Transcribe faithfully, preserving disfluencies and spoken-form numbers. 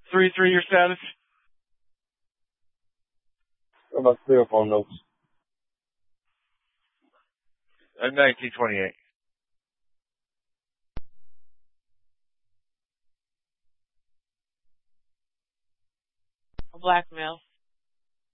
three three your status? What about clear phone notes? Uh, nineteen twenty-eight. Blackmail.